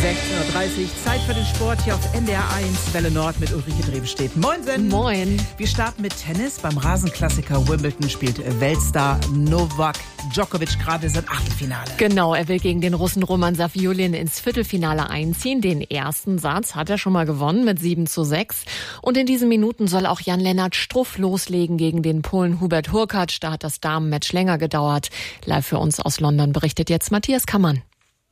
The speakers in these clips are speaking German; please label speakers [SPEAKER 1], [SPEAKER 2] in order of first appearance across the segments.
[SPEAKER 1] 16:30 Uhr, Zeit für den Sport hier auf NDR 1, Welle Nord mit Ulrike Drebenstedt. Moinsen!
[SPEAKER 2] Moin!
[SPEAKER 1] Wir starten mit Tennis. Beim Rasenklassiker Wimbledon spielt Weltstar Novak Djokovic gerade sein Achtelfinale.
[SPEAKER 2] Genau, er will gegen den Russen Roman Safiullin ins Viertelfinale einziehen. Den ersten Satz hat er schon mal gewonnen mit 7:6. Und in diesen Minuten soll auch Jan-Lennart Struff loslegen gegen den Polen Hubert Hurkacz. Da hat das Damenmatch länger gedauert. Live für uns aus London berichtet jetzt Matthias Kammann.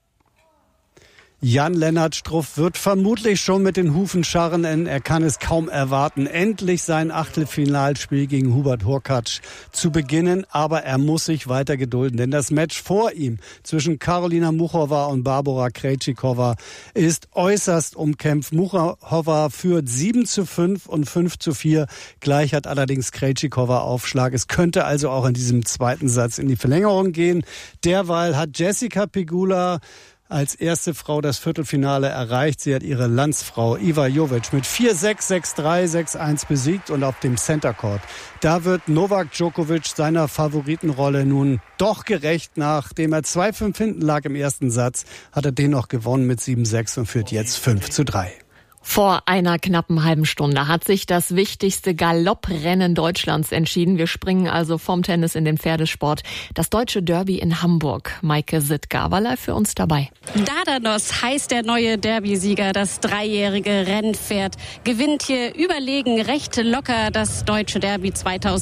[SPEAKER 3] Jan-Lennart Struff wird vermutlich schon mit den Hufen scharren, denn er kann es kaum erwarten, endlich sein Achtelfinalspiel gegen Hubert Hurkacz zu beginnen. Aber er muss sich weiter gedulden, denn das Match vor ihm zwischen Karolina Muchova und Barbora Krejcikova ist äußerst umkämpft. Muchova führt 7:5 und 5:4. Gleich hat allerdings Krejcikova Aufschlag. Es könnte also auch in diesem zweiten Satz in die Verlängerung gehen. Derweil hat Jessica Pegula als erste Frau das Viertelfinale erreicht. Sie hat ihre Landsfrau Iva Jovic mit 4:6, 6:3, 6:1 besiegt. Und auf dem Center Court, da wird Novak Djokovic seiner Favoritenrolle nun doch gerecht. Nachdem er 2:5 hinten lag im ersten Satz, hat er den noch gewonnen mit 7:6 und führt jetzt 5:3.
[SPEAKER 2] Vor einer knappen halben Stunde hat sich das wichtigste Galopprennen Deutschlands entschieden. Wir springen also vom Tennis in den Pferdesport. Das Deutsche Derby in Hamburg. Maike Sittger war live für uns dabei.
[SPEAKER 4] Dardanos heißt der neue Derby-Sieger. Das 3-jährige Rennpferd gewinnt hier überlegen recht locker das Deutsche Derby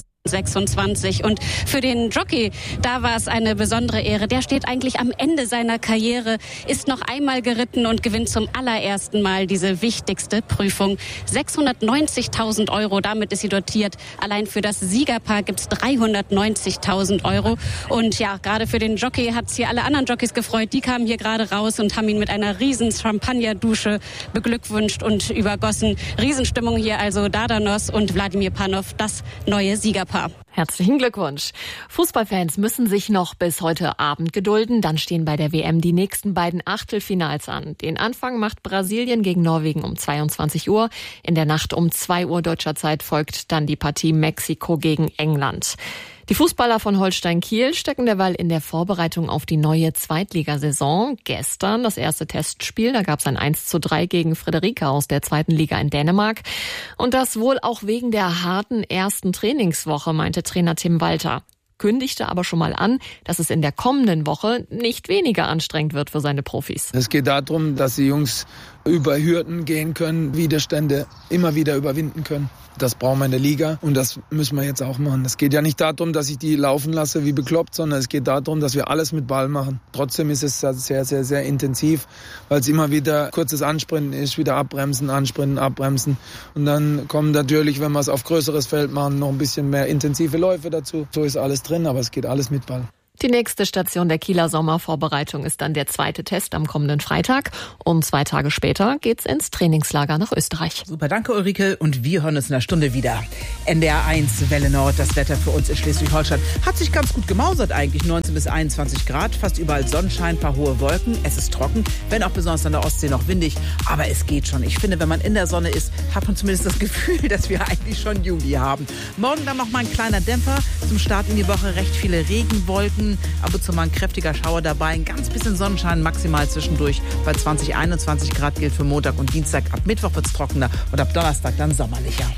[SPEAKER 4] 2026. Und für den Jockey, da war es eine besondere Ehre. Der steht eigentlich am Ende seiner Karriere, ist noch einmal geritten und gewinnt zum allerersten Mal diese wichtigste Prüfung. 690.000 Euro, damit ist sie dotiert. Allein für das Siegerpaar gibt's 390.000 Euro. Und ja, gerade für den Jockey hat's hier alle anderen Jockeys gefreut. Die kamen hier gerade raus und haben ihn mit einer riesen Champagnerdusche beglückwünscht und übergossen. Riesenstimmung hier, also Dardanos und Wladimir Panov, das neue Siegerpaar.
[SPEAKER 2] Herzlichen Glückwunsch. Fußballfans müssen sich noch bis heute Abend gedulden. Dann stehen bei der WM die nächsten beiden Achtelfinals an. Den Anfang macht Brasilien gegen Norwegen um 22 Uhr. In der Nacht um 2 Uhr deutscher Zeit folgt dann die Partie Mexiko gegen England. Die Fußballer von Holstein Kiel stecken derweil in der Vorbereitung auf die neue Zweitligasaison. Gestern das erste Testspiel, da gab es ein 1:3 gegen Fredrika aus der zweiten Liga in Dänemark. Und das wohl auch wegen der harten ersten Trainingswoche, meinte Trainer Tim Walter. Kündigte aber schon mal an, dass es in der kommenden Woche nicht weniger anstrengend wird für seine Profis.
[SPEAKER 5] Es geht darum, dass die Jungs über Hürden gehen können, Widerstände immer wieder überwinden können. Das brauchen wir in der Liga und das müssen wir jetzt auch machen. Es geht ja nicht darum, dass ich die laufen lasse wie bekloppt, sondern es geht darum, dass wir alles mit Ball machen. Trotzdem ist es sehr, sehr, sehr intensiv, weil es immer wieder kurzes Ansprinten ist, wieder abbremsen, ansprinten, abbremsen. Und dann kommen natürlich, wenn wir es auf größeres Feld machen, noch ein bisschen mehr intensive Läufe dazu. So ist alles drin, aber es geht alles mit Ball.
[SPEAKER 2] Die nächste Station der Kieler Sommervorbereitung ist dann der zweite Test am kommenden Freitag. Und 2 Tage später geht's ins Trainingslager nach Österreich.
[SPEAKER 1] Super, danke Ulrike. Und wir hören uns in einer Stunde wieder. NDR 1, Welle Nord, das Wetter für uns in Schleswig-Holstein. Hat sich ganz gut gemausert eigentlich. 19 bis 21 Grad, fast überall Sonnenschein, paar hohe Wolken. Es ist trocken, wenn auch besonders an der Ostsee noch windig. Aber es geht schon. Ich finde, wenn man in der Sonne ist, hat man zumindest das Gefühl, dass wir eigentlich schon Juli haben. Morgen dann noch mal ein kleiner Dämpfer. Zum Start in die Woche recht viele Regenwolken. Ab und zu mal ein kräftiger Schauer dabei, ein ganz bisschen Sonnenschein maximal zwischendurch. Bei 20, 21 Grad gilt für Montag und Dienstag. Ab Mittwoch wird's trockener und ab Donnerstag dann sommerlicher.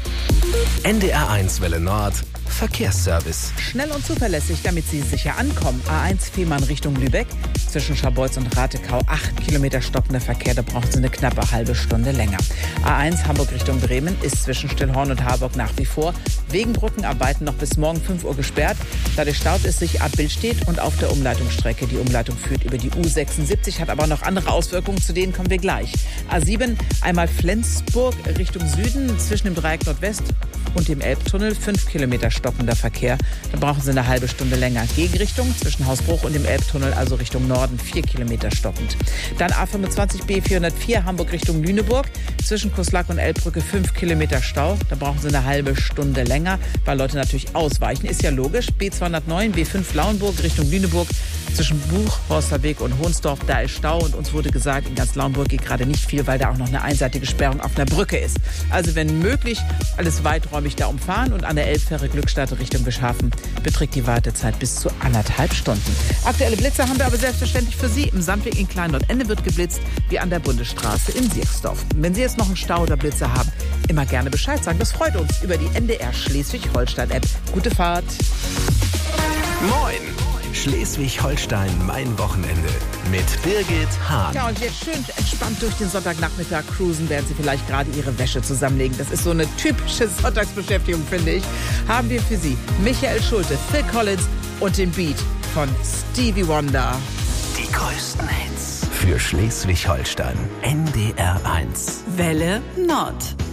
[SPEAKER 6] NDR 1 Welle Nord Verkehrsservice.
[SPEAKER 1] Schnell und zuverlässig, damit Sie sicher ankommen. A1 Fehmarn Richtung Lübeck. Zwischen Scharbeutz und Ratekau 8 Kilometer stockender Verkehr. Da brauchen Sie eine knappe halbe Stunde länger. A1 Hamburg Richtung Bremen ist zwischen Stillhorn und Harburg nach wie vor wegen Brückenarbeiten noch bis morgen 5 Uhr gesperrt. Dadurch staut es sich ab Billstedt und auf der Umleitungsstrecke. Die Umleitung führt über die U76, hat aber noch andere Auswirkungen. Zu denen kommen wir gleich. A7 einmal Flensburg Richtung Süden zwischen dem Dreieck Nordwest und dem Elbtunnel 5 Kilometer stockender Verkehr. Da brauchen Sie eine halbe Stunde länger. Gegenrichtung zwischen Hausbruch und dem Elbtunnel, also Richtung Norden, 4 Kilometer stockend. Dann A25 B404 Hamburg Richtung Lüneburg. Zwischen Kuslak und Elbbrücke 5 Kilometer Stau. Da brauchen Sie eine halbe Stunde länger, weil Leute natürlich ausweichen. Ist ja logisch. B209 B5 Lauenburg Richtung Lüneburg. Zwischen Buchhorsterweg und Hohnsdorf, da ist Stau. Und uns wurde gesagt, in ganz Lauenburg geht gerade nicht viel, weil da auch noch eine einseitige Sperrung auf einer Brücke ist. Also wenn möglich, alles weiträumig da umfahren und an der Elbfähre Glückstadt Ingolstadt Richtung Wischhafen beträgt die Wartezeit bis zu 1,5 Stunden. Aktuelle Blitze haben wir aber selbstverständlich für Sie. Im Sandweg in Klein-Nordende wird geblitzt, wie an der Bundesstraße in Sierksdorf. Wenn Sie jetzt noch einen Stau oder Blitze haben, immer gerne Bescheid sagen. Das freut uns über die NDR Schleswig-Holstein-App. Gute Fahrt.
[SPEAKER 6] Moin! Schleswig-Holstein, mein Wochenende. Mit Birgit Hahn.
[SPEAKER 1] Ja, und jetzt schön entspannt durch den Sonntagnachmittag cruisen, während Sie vielleicht gerade Ihre Wäsche zusammenlegen. Das ist so eine typische Sonntagsbeschäftigung, finde ich. Haben wir für Sie Michael Schulte, Phil Collins und den Beat von Stevie Wonder.
[SPEAKER 6] Die größten Hits für Schleswig-Holstein. NDR 1.
[SPEAKER 7] Welle Nord.